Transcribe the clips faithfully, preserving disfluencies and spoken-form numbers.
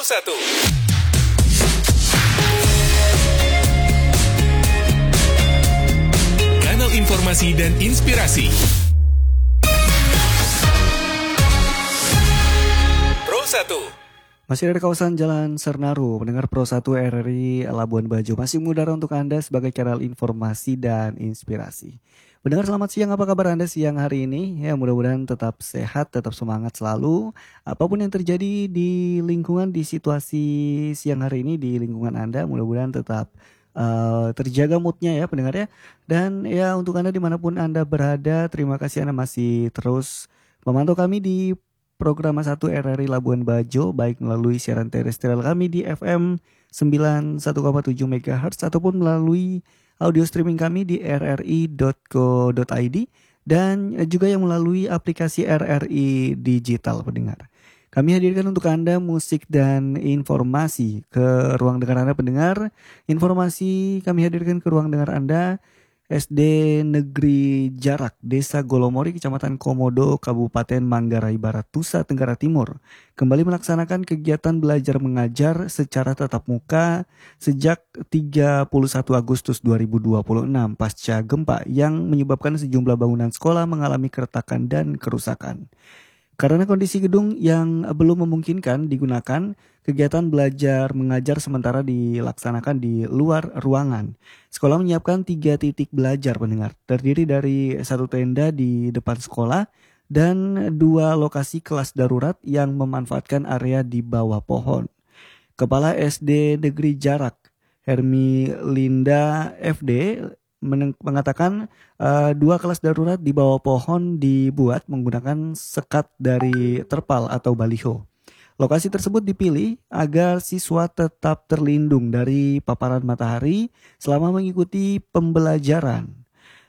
Pro satu. Kanal informasi dan inspirasi. Pro satu. Masih dari kawasan Jalan Sernaru, pendengar Pro satu R R I Labuan Bajo masih mengudara untuk Anda sebagai kanal informasi dan inspirasi. Pendengar selamat siang, apa kabar Anda siang hari ini? Ya mudah-mudahan tetap sehat, tetap semangat selalu. Apapun yang terjadi di lingkungan, di situasi siang hari ini di lingkungan Anda, mudah-mudahan tetap uh, terjaga moodnya ya pendengar ya. Dan ya untuk Anda dimanapun Anda berada, terima kasih Anda masih terus memantau kami di Program satu R R I Labuan Bajo, baik melalui siaran terestrial kami di F M sembilan puluh satu koma tujuh megahertz ataupun melalui audio streaming kami di r r i dot co dot i d dan juga yang melalui aplikasi R R I Digital pendengar. Kami hadirkan untuk Anda musik dan informasi ke ruang dengar Anda pendengar. Informasi kami hadirkan ke ruang dengar Anda. S D Negeri Jarak, Desa Golomori, Kecamatan Komodo, Kabupaten Manggarai Barat, Nusa Tenggara Timur, kembali melaksanakan kegiatan belajar mengajar secara tatap muka sejak tiga puluh satu Agustus dua ribu dua puluh enam pasca gempa yang menyebabkan sejumlah bangunan sekolah mengalami keretakan dan kerusakan. Karena kondisi gedung yang belum memungkinkan digunakan, kegiatan belajar mengajar sementara dilaksanakan di luar ruangan. Sekolah menyiapkan tiga titik belajar pendengar, terdiri dari satu tenda di depan sekolah dan dua lokasi kelas darurat yang memanfaatkan area di bawah pohon. Kepala S D Negeri Jarak, Hermi Linda F D, mengatakan uh, dua kelas darurat di bawah pohon dibuat menggunakan sekat dari terpal atau baliho. Lokasi tersebut dipilih agar siswa tetap terlindung dari paparan matahari selama mengikuti pembelajaran.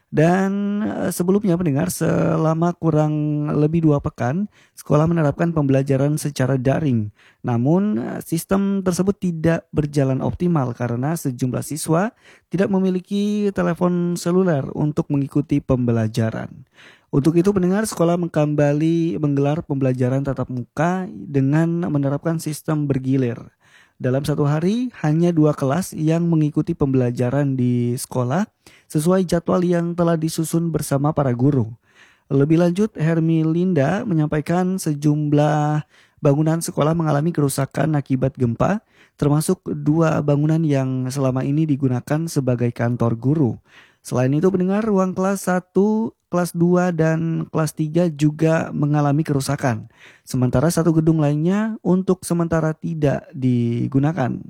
Dan sebelumnya pendengar, selama kurang lebih dua pekan, sekolah menerapkan pembelajaran secara daring. Namun sistem tersebut tidak berjalan optimal karena sejumlah siswa tidak memiliki telepon seluler untuk mengikuti pembelajaran. Untuk itu pendengar, sekolah kembali menggelar pembelajaran tatap muka dengan menerapkan sistem bergilir. Dalam satu hari, hanya dua kelas yang mengikuti pembelajaran di sekolah sesuai jadwal yang telah disusun bersama para guru. Lebih lanjut, Hermi Linda menyampaikan sejumlah bangunan sekolah mengalami kerusakan akibat gempa, termasuk dua bangunan yang selama ini digunakan sebagai kantor guru. Selain itu pendengar, ruang kelas satu, kelas dua, dan kelas tiga juga mengalami kerusakan. Sementara satu gedung lainnya untuk sementara tidak digunakan.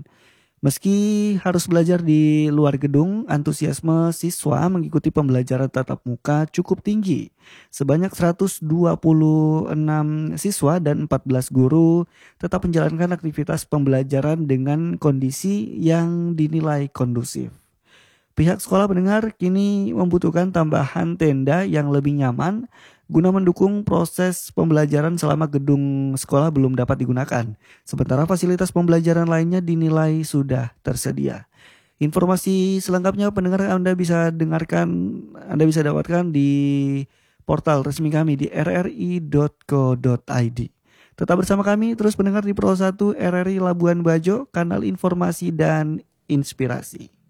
Meski harus belajar di luar gedung, antusiasme siswa mengikuti pembelajaran tatap muka cukup tinggi. Sebanyak seratus dua puluh enam siswa dan empat belas guru tetap menjalankan aktivitas pembelajaran dengan kondisi yang dinilai kondusif. Pihak sekolah pendengar kini membutuhkan tambahan tenda yang lebih nyaman guna mendukung proses pembelajaran selama gedung sekolah belum dapat digunakan. Sementara fasilitas pembelajaran lainnya dinilai sudah tersedia. Informasi selengkapnya pendengar Anda bisa dengarkan, Anda bisa dapatkan di portal resmi kami di r r i dot co dot i d. Tetap bersama kami terus pendengar di Pro satu R R I Labuan Bajo, kanal informasi dan inspirasi.